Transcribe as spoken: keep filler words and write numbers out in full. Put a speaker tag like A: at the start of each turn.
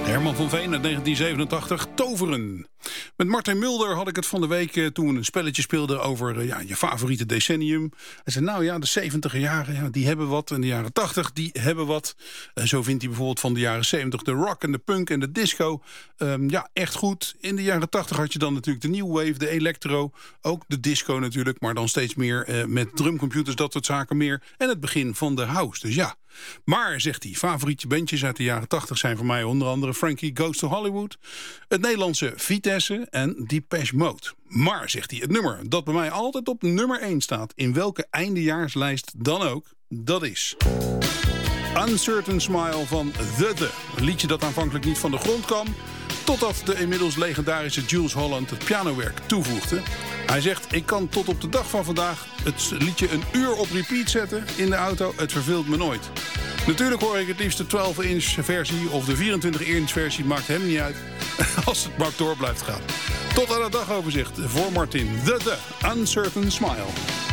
A: Herman van Veen uit negentien zevenentachtig, Toveren. Met Martin Mulder had ik het van de week uh, toen we een spelletje speelden over uh, ja, je favoriete decennium. Hij zei, nou ja, de zeventiger jaren, ja, die hebben wat. En de jaren tachtig, die hebben wat. Uh, zo vindt hij bijvoorbeeld van de jaren zeventig de rock en de punk en de disco. Um, ja, echt goed. In de jaren tachtig had je dan natuurlijk de new wave, de electro. Ook de disco natuurlijk, maar dan steeds meer uh, met drumcomputers, dat soort zaken meer. En het begin van de house, dus ja. Maar, zegt hij, favoriete bandjes uit de jaren tachtig zijn voor mij onder andere Frankie Goes to Hollywood, het Nederlandse Vitesse en Depeche Mode. Maar, zegt hij, het nummer dat bij mij altijd op nummer één staat, in welke eindejaarslijst dan ook, dat is Uncertain Smile van The The. Een liedje dat aanvankelijk niet van de grond kwam, totdat de inmiddels legendarische Jools Holland het pianowerk toevoegde. Hij zegt, ik kan tot op de dag van vandaag het liedje een uur op repeat zetten in de auto. Het verveelt me nooit. Natuurlijk hoor ik het liefst de twaalf inch versie of de vierentwintig inch versie. Maakt hem niet uit als het maar door blijft gaan. Tot aan het dagoverzicht voor Martin. The The Uncertain Smile.